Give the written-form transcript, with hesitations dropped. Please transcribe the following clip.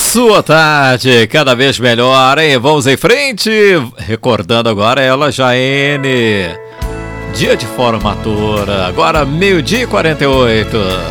Sua tarde, cada vez melhor, hein? Vamos em frente. Recordando agora ela, Jaene. Dia de formatura, agora 12h48.